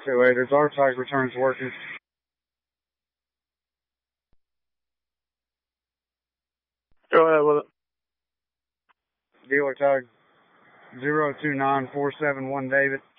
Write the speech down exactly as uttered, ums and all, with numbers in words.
two eighters. Our tag return's working. Go ahead with it. Dealer tag zero two nine four seven one David.